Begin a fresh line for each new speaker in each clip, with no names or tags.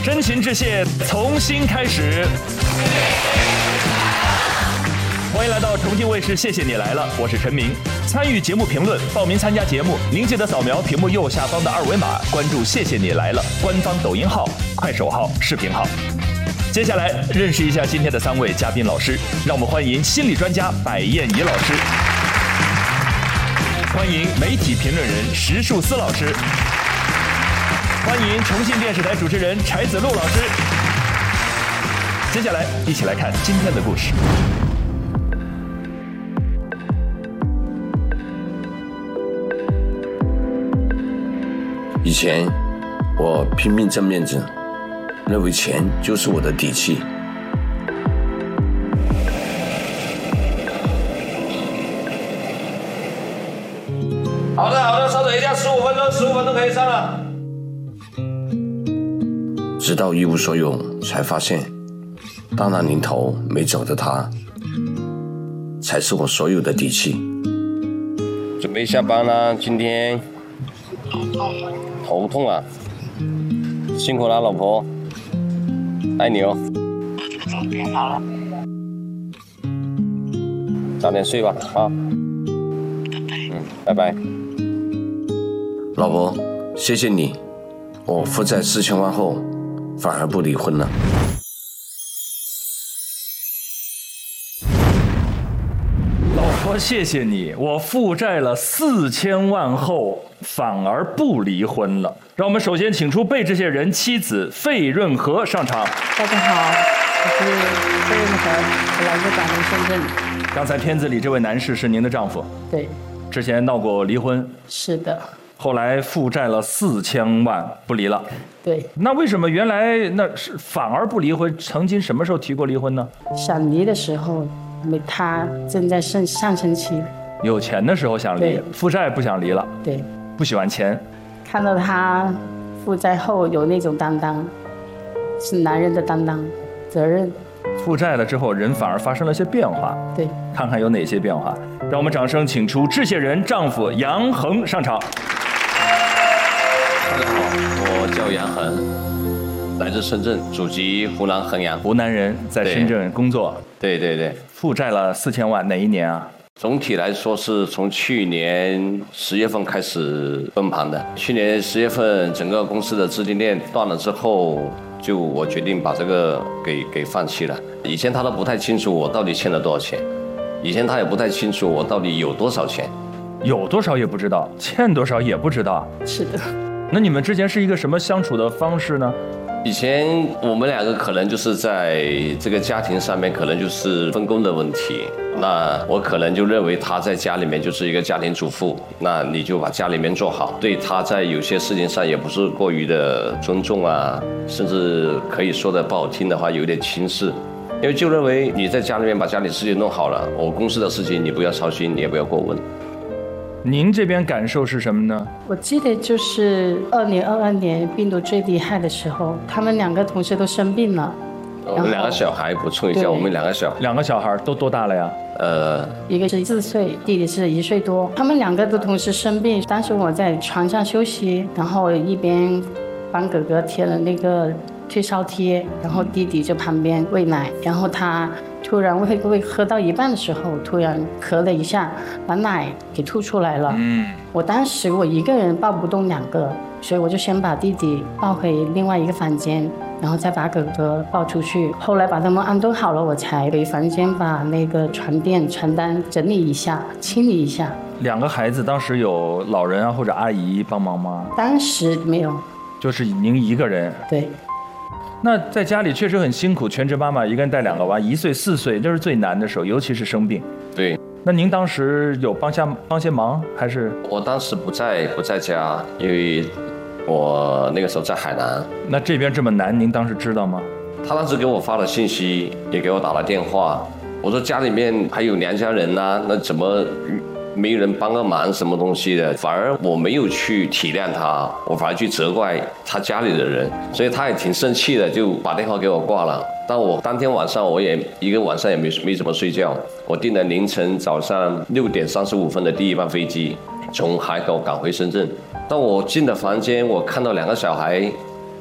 真情致谢，从新开始。欢迎来到重庆卫视，谢谢你来了，我是陈明。参与节目评论、报名参加节目，您记得扫描屏幕右下方的二维码，关注谢谢你来了官方抖音号、快手号、视频号。接下来认识一下今天的3位嘉宾老师，让我们欢迎心理专家白燕仪老师，欢迎媒体评论人石树思老师，欢迎重庆电视台主持人柴子路老师。接下来一起来看今天的故事。
以前我拼命挣面子，认为钱就是我的底气。
好的，稍等一下，15分钟可以上了。
直到一无所有，才发现大难临头没走的他，才是我所有的底气。
准备下班了，今天头痛啊，辛苦了，老婆，爱你哦。好了，早点睡吧，啊。拜拜。
老婆，谢谢你，我负债4000万后，反而不离婚了。
老婆，谢谢你，我负债了4000万后，反而不离婚了。让我们首先请出被这些人妻子费润和上场。
大家好，我是费润和，我来自广东深圳。
刚才片子里这位男士是您的丈夫？
对。
之前闹过离婚？
是的。
后来负债了4000万，不离了。
对。
那为什么原来那是反而不离婚？曾经什么时候提过离婚呢？
想离的时候，他正在上升期。
有钱的时候想离，负债不想离了。
对。
不喜欢钱。
看到他负债后有那种担当，是男人的担当、责任。
负债了之后，人反而发生了些变化。
对。
看看有哪些变化。让我们掌声请出致谢人丈夫杨恒上场。
大家好，我叫杨恒，来自深圳，祖籍湖南衡阳。
湖南人，在深圳工作。
对。
负债了4000万，哪一年啊？
总体来说是从去年10月份开始崩盘的。去年10月份，整个公司的资金链断了之后，就我决定把这个给放弃了。以前他都不太清楚我到底欠了多少钱，以前他也不太清楚我到底有多少钱，
有多少也不知道，欠多少也不知道。
是的。
那你们之间是一个什么相处的方式呢？
以前我们两个可能就是在这个家庭上面，可能就是分工的问题。那我可能就认为他在家里面就是一个家庭主妇，那你就把家里面做好，对他在有些事情上也不是过于的尊重啊，甚至可以说的不好听的话，有点轻视。因为就认为你在家里面把家里事情弄好了，我公司的事情你不要操心，你也不要过问。
您这边感受是什么呢？我
记得就是2022年病毒最厉害的时候，他们2个同时都生病了。
我们2个小孩，补充一下，我们2个小孩
都多大了呀？
一个是4岁，弟弟是1岁多。他们2个都同时生病，当时我在床上休息，然后一边帮哥哥贴了那个退烧贴，然后弟弟就旁边喂奶，然后他突然喂喝到一半的时候，突然咳了一下，把奶给吐出来了。我当时我一个人抱不动2个，所以我就先把弟弟抱回另外一个房间，然后再把哥哥抱出去。后来把他们安顿好了，我才回房间把那个床垫、床单整理一下、清理一下。
2个孩子当时有老人啊或者阿姨帮忙吗？
当时没有，
就是您一个人。
对。
那在家里确实很辛苦，全职妈妈一个人带2个娃，1岁4岁，这是最难的时候，尤其是生病。
对。
那您当时有帮些忙还是？
我当时不在家，因为我那个时候在海南。
那这边这么难，您当时知道吗？
他当时给我发了信息，也给我打了电话。我说家里面还有娘家人啊，那怎么没人帮个忙什么东西的？反而我没有去体谅他，我反而去责怪他家里的人，所以他也挺生气的，就把电话给我挂了。但我当天晚上我也一个晚上也没怎么睡觉，我订了凌晨早上6点35分的第一班飞机，从海口赶回深圳。当我进了房间，我看到2个小孩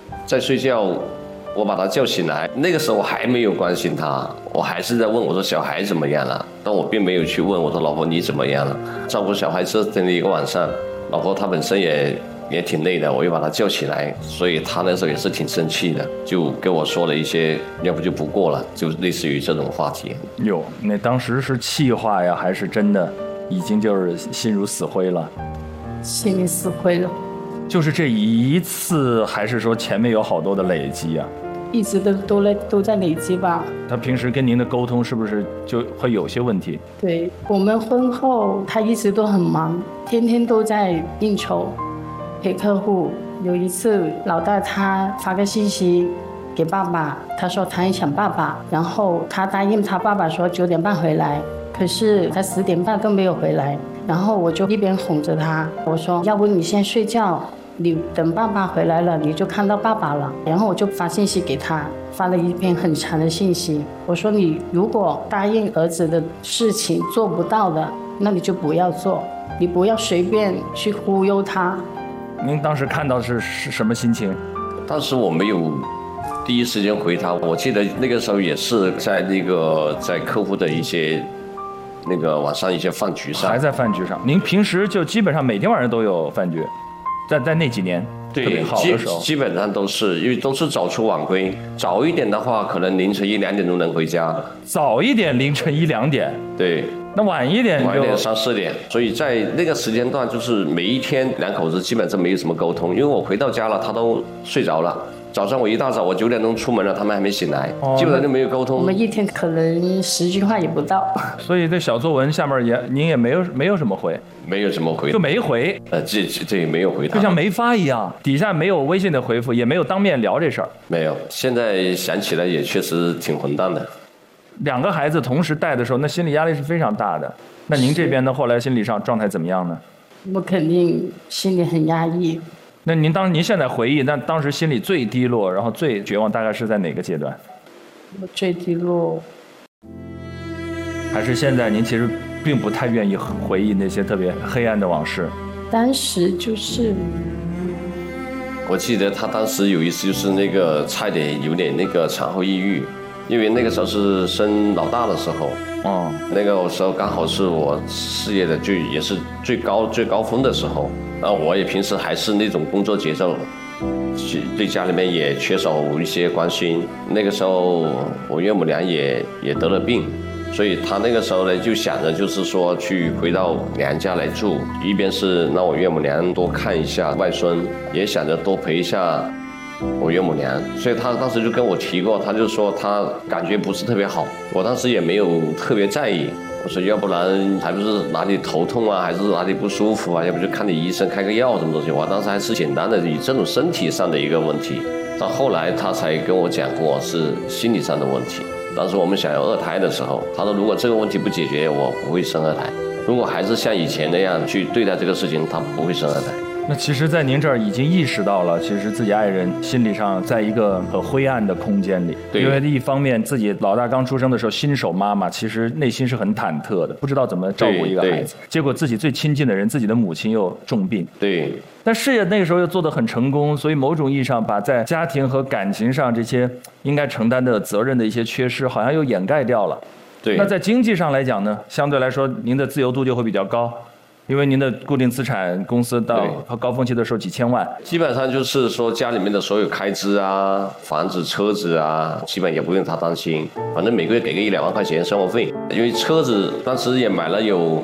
在睡觉，我把他叫醒来，那个时候我还没有关心他，我还是在问我说小孩怎么样了，但我并没有去问我说老婆你怎么样了。照顾小孩折腾了一个晚上，老婆她本身也挺累的，我又把她叫起来，所以她那时候也是挺生气的，就跟我说了一些要不就不过了，就类似于这种话题。
哟，那当时是气话呀，还是真的已经就是心如死灰了？
心里死灰了。
就是这一次，还是说前面有好多的累积啊？
一直都在累积吧。
他平时跟您的沟通是不是就会有些问题？
对，我们婚后他一直都很忙，天天都在应酬陪客户。有一次老大他发个信息给爸爸，他说他很想爸爸，然后他答应他爸爸说9点半回来，可是他10点半都没有回来。然后我就一边哄着他，我说要不你先睡觉，你等爸爸回来了你就看到爸爸了。然后我就发信息给他，发了一篇很长的信息，我说你如果答应儿子的事情做不到的，那你就不要做，你不要随便去忽悠他。
您当时看到是什么心情？
当时我没有第一时间回他，我记得那个时候也是在客户的一些晚上一些饭局上，
还在饭局上。您平时就基本上每天晚上都有饭局，在那几年特别好的时候，
基本上都是，因为都是早出晚归。早一点的话，可能凌晨1、2点钟能回家。
早一点凌晨1、2点。
对。
那晚一点
3、4点。所以在那个时间段，就是每一天两口子基本上没有什么沟通，因为我回到家了，他都睡着了。早上我一大早，我9点钟出门了，他们还没醒来，基本上就没有沟通。
我们一天可能10句话也不到。
所以这小作文下面您也没有什么回，
没有什么回，
就没回。
这也没有回他，
就像没发一样，底下没有微信的回复，也没有当面聊这事儿。
没有，现在想起来也确实挺混蛋的。
2个孩子同时带的时候，那心理压力是非常大的。那您这边呢，后来心理上状态怎么样呢？
我肯定心里很压抑。
那您现在回忆，那当时心里最低落，然后最绝望，大概是在哪个阶段？
我最低落，
还是现在您其实并不太愿意回忆那些特别黑暗的往事？
当时就是，
我记得他当时有一次就是差点有点产后抑郁，因为那个时候是生老大的时候。那个时候刚好是我事业的也是最高峰的时候，然后我也平时还是那种工作节奏，对家里面也缺少一些关心。那个时候我岳母娘也得了病，所以他那个时候呢就想着就是说去回到娘家来住，一边是让我岳母娘多看一下外孙，也想着多陪一下我岳母娘，所以他当时就跟我提过，他就说他感觉不是特别好，我当时也没有特别在意，我说要不然还不是哪里头痛啊，还是哪里不舒服啊，要不就看你医生开个药什么东西。我当时还是简单的以这种身体上的一个问题，到后来他才跟我讲过是心理上的问题。当时我们想要2胎的时候，他说如果这个问题不解决，我不会生2胎，如果还是像以前那样去对待这个事情，他不会生2胎。
那其实在您这儿已经意识到了，其实自己爱人心理上在一个很灰暗的空间里。对，因为一方面自己老大刚出生的时候新手妈妈，其实内心是很忐忑的，不知道怎么照顾一个孩子，结果自己最亲近的人，自己的母亲又重病。
对，
但事业那个时候又做得很成功，所以某种意义上把在家庭和感情上这些应该承担的责任的一些缺失好像又掩盖掉了。
对，
那在经济上来讲呢，相对来说您的自由度就会比较高，因为您的固定资产公司到高峰期的时候几千万，
基本上就是说家里面的所有开支啊，房子车子啊，基本也不用他担心，反正每个月给个1、2万块钱生活费。因为车子当时也买了有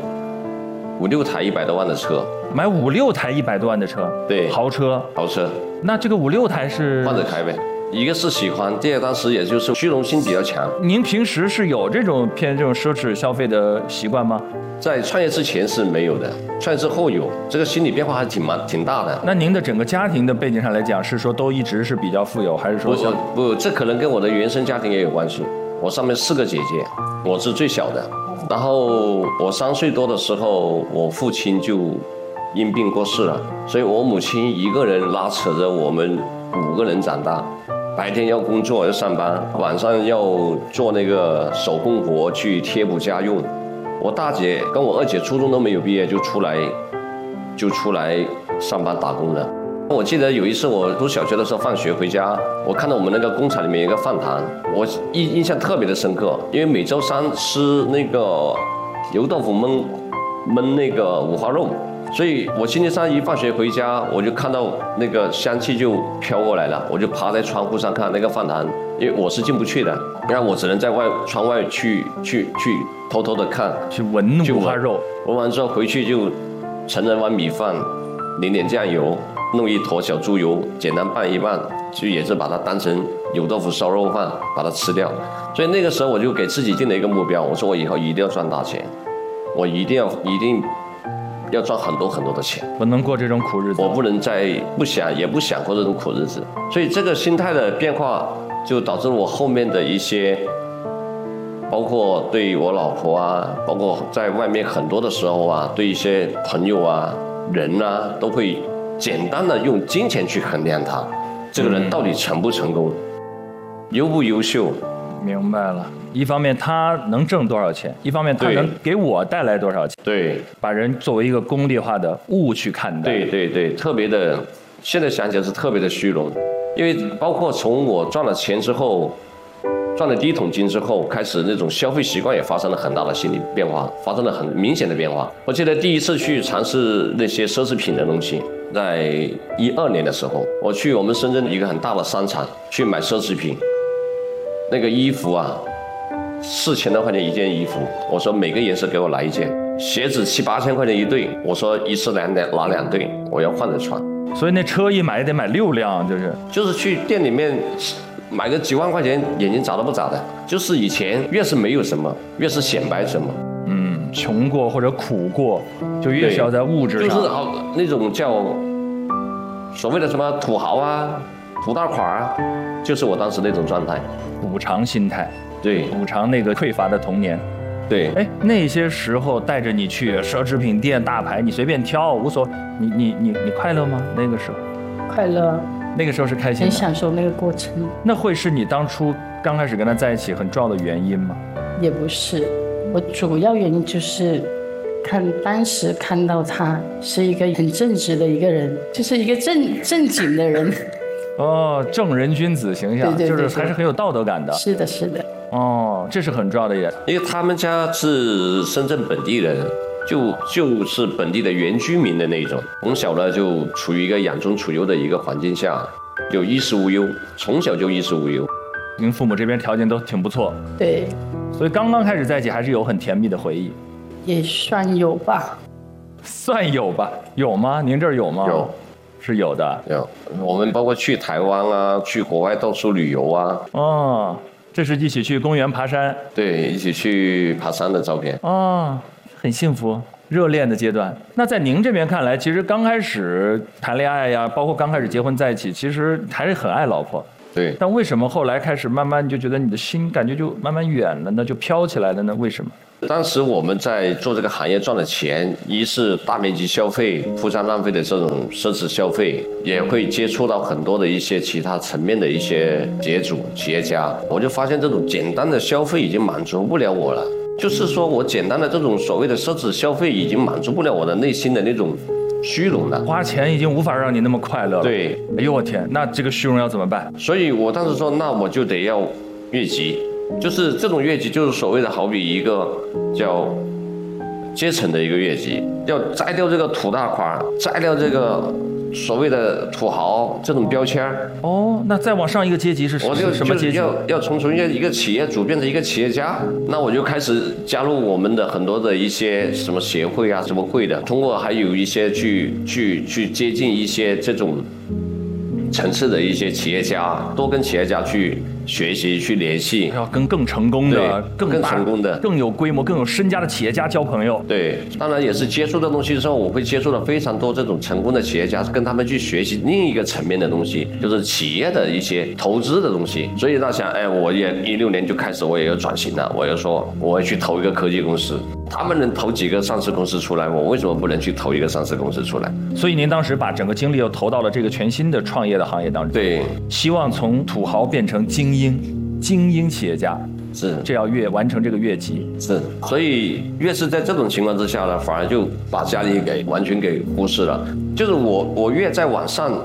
5、6台100多万的车，
买5、6台100多万的车，
对，
豪车。那这个5、6台是
换着开呗。一个是喜欢，第二当时也就是虚荣心比较强。
您平时是有这种偏这种奢侈消费的习惯吗？
在创业之前是没有的，创业之后有，这个心理变化还挺大的。
那您的整个家庭的背景上来讲，是说都一直是比较富有，还是说
不，这可能跟我的原生家庭也有关系。我上面4个姐姐，我是最小的。然后我3岁多的时候，我父亲就因病过世了，所以我母亲一个人拉扯着我们5个人长大。白天要工作要上班，晚上要做那个手工活去贴补家用。我大姐跟我2姐初中都没有毕业就出来上班打工了。 我记得有一次我读小学的时候放学回家，我看到我们那个工厂里面有一个饭堂，我印象特别的深刻，因为每周三吃那个油豆腐焖那个五花肉，所以我星期三一放学回家，我就看到那个香气就飘过来了，我就趴在窗户上看那个饭堂，因为我是进不去的，然后我只能在窗外去偷偷的看，
去闻五花肉，
闻完之后回去就盛了碗米饭，淋点酱油，弄一坨小猪油，简单拌一拌，就也是把它当成油豆腐烧肉饭把它吃掉。所以那个时候我就给自己定了一个目标，我说我以后一定要赚大钱，我一定要赚很多很多的钱，
不能过这种苦日子，
我不能再也不想过这种苦日子。所以这个心态的变化，就导致我后面的一些，包括对我老婆啊，包括在外面很多的时候啊，对一些朋友啊、人啊，都会简单的用金钱去衡量他，这个人到底成不成功，优不优秀。
明白了，一方面他能挣多少钱，一方面他能给我带来多少钱。
对，
把人作为一个功利化的物去看待。
对，特别的，现在想起来是特别的虚荣，因为包括从我赚了钱之后，赚了第一桶金之后，开始那种消费习惯也发生了很大的心理变化，发生了很明显的变化。我记得第一次去尝试那些奢侈品的东西，在2012年的时候，我去我们深圳一个很大的商场去买奢侈品，那个衣服啊，4000多块钱一件衣服，我说每个颜色给我来一件，鞋子7、8千块钱一对，我说一次拿2对，我要换着穿。
所以那车一买得买6辆，
就是去店里面买个几万块钱，眼睛眨都不眨的。就是以前越是没有什么，越是显摆什么。
穷过或者苦过，就越需要在物质上。
就是那种叫所谓的什么土豪啊、土大款啊，就是我当时那种状态，
补偿心态。
对，
补偿那个匮乏的童年。
对，
那些时候带着你去奢侈品店、大牌，你随便挑，无所，你快乐吗？那个时候
快乐，
那个时候是开心的，
很享受那个过程。
那会是你当初刚开始跟他在一起很重要的原因吗？
也不是，我主要原因就是当时看到他是一个很正直的一个人，就是一个正经的人。
哦，正人君子形象，
对，
就是还是很有道德感的。
是的。
哦，这是很重要的一点。
因为他们家是深圳本地人，就是本地的原居民的那种，从小呢就处于一个养尊处优的一个环境下，有衣食无忧，从小就衣食无忧。
您父母这边条件都挺不错。
对。
所以刚刚开始在一起还是有很甜蜜的回忆。
也算有吧。
算有吧？有吗？您这儿有吗？
有。
是有的。
有。我们包括去台湾啊，去国外到处旅游啊。
哦。这是一起去公园爬山，
对，一起去爬山的照片。
哦，很幸福，热恋的阶段。那在您这边看来，其实刚开始谈恋爱呀，包括刚开始结婚在一起，其实还是很爱老婆。
对。
但为什么后来开始慢慢就觉得你的心感觉就慢慢远了呢？就飘起来了呢？为什么？
当时我们在做这个行业赚的钱，一是大面积消费、铺张浪费的这种奢侈消费，也会接触到很多的一些其他层面的一些企业主、企业家。我就发现这种简单的消费已经满足不了我了，就是说我简单的这种所谓的奢侈消费已经满足不了我的内心的那种虚荣了。
花钱已经无法让你那么快乐了。
对。
哎呦我天，那这个虚荣要怎么办？
所以我当时说，那我就得要越级。就是这种越级，就是所谓的好比一个叫阶层的一个越级，要摘掉这个土大款，摘掉这个所谓的土豪这种标签。
哦，那再往上一个阶级是什么阶级？
要从一个企业主变成一个企业家，那我就开始加入我们的很多的一些什么协会啊、什么会的，通过还有一些去接近一些这种层次的一些企业家，多跟企业家去学习、去联系，
要跟更成功的、
更成功的、
更有规模、更有身家的企业家交朋友。
对，当然也是接触的东西之后，我会接触了非常多这种成功的企业家，跟他们去学习另一个层面的东西，就是企业的一些投资的东西。所以那想，我也16年就开始，我也要转型了，我要说我要去投一个科技公司。他们能投几个上市公司出来，我为什么不能去投一个上市公司出来？
所以您当时把整个精力又投到了这个全新的创业的行业当中。
对，
希望从土豪变成精英企业家。
是，
这要完成这个越级。
是，所以越是在这种情况之下呢，反而就把家里完全给忽视了。就是我越在往上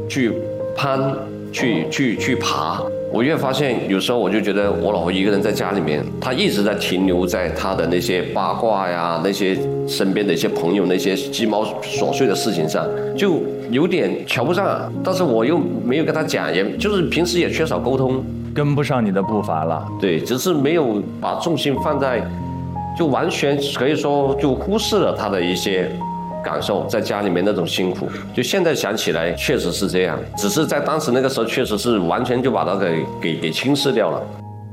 去攀，去爬。我越发现，有时候我就觉得我老婆一个人在家里面，她一直在停留在她的那些八卦呀、那些身边的一些朋友、那些鸡毛琐碎的事情上，就有点瞧不上。但是我又没有跟她讲，也就是平时也缺少沟通，
跟不上你的步伐了。
对，只是没有把重心放在，就完全可以说就忽视了她的一些感受，在家里面那种辛苦，就现在想起来确实是这样，只是在当时那个时候确实是完全就把它给轻视掉了。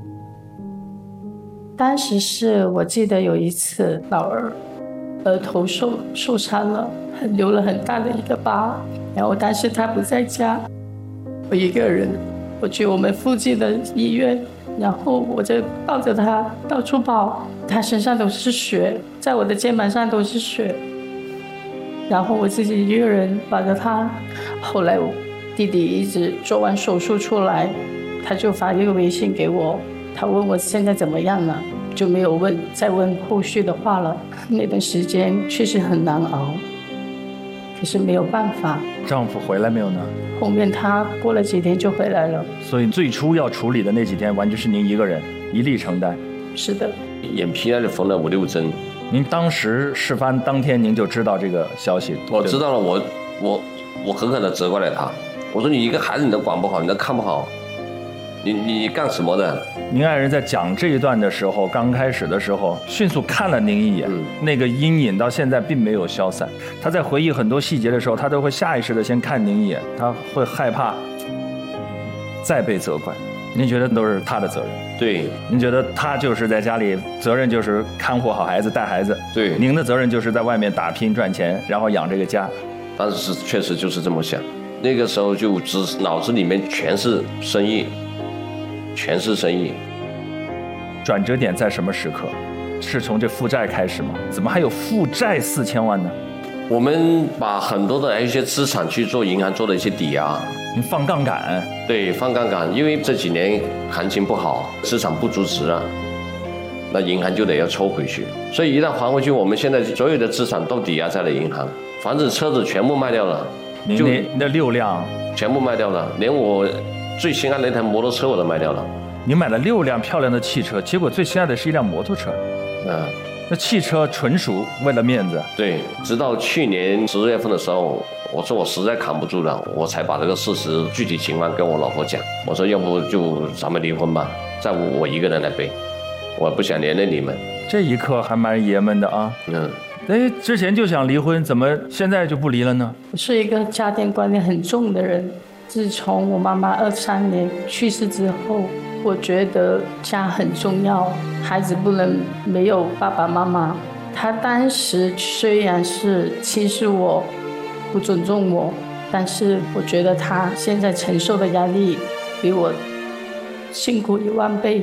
当时是我记得有一次老二额头受伤了，留了很大的一个疤，然后当时他不在家，我一个人，我去我们附近的医院，然后我就抱着他到处跑，他身上都是血，在我的肩膀上都是血。然后我自己一个人抱着他，后来我弟弟一直做完手术出来，他就发一个微信给我，他问我现在怎么样了，就没有再问后续的话了。那段时间确实很难熬，可是没有办法。
丈夫回来没有呢？
后面他过了几天就回来了。
所以最初要处理的那几天，完全是您一个人一力承担。
是的。
眼皮那里缝了5、6针。
您当时事发当天您就知道这个消息？
我知道了，我狠狠地责怪了他，我说你一个孩子你都管不好，你都看不好，你干什么的？
您爱人在讲这一段的时候，刚开始的时候迅速看了您一眼，那个阴影到现在并没有消散。他在回忆很多细节的时候，他都会下意识的先看您一眼，他会害怕再被责怪。您觉得都是他的责任？
对。
您觉得他就是在家里责任就是看护好孩子、带孩子？
对。
您的责任就是在外面打拼赚钱，然后养这个家。
当时确实就是这么想，那个时候就脑子里面全是生意，全是生意。
转折点在什么时刻？是从这负债开始吗？怎么还有负债4000万呢？
我们把很多的一些资产去做银行做了一些抵押。
您放杠杆？
对，放杠杆，因为这几年行情不好，市场不足值啊，那银行就得要抽回去，所以一旦还回去，我们现在所有的资产都抵押在了银行，房子、车子全部卖掉了。
您那6辆
全部卖掉了，连我最心爱的那台摩托车我都卖掉了。
您买了6辆漂亮的汽车，结果最心爱的是一辆摩托车。那汽车纯属为了面子。
对，直到去年10月份的时候，我说我实在扛不住了，我才把这个事实具体情况跟我老婆讲。我说要不就咱们离婚吧，债务我一个人来背，我不想连累你们。
这一刻还蛮爷们的啊。之前就想离婚，怎么现在就不离了呢？
我是一个家庭观念很重的人，自从我妈妈23年去世之后，我觉得家很重要，孩子不能没有爸爸妈妈。他当时虽然是轻视我，不尊重我，但是我觉得他现在承受的压力比我辛苦1万倍，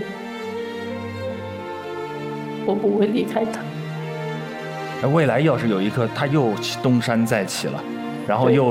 我不会离开他。
未来要是有一刻他又东山再起了，然后又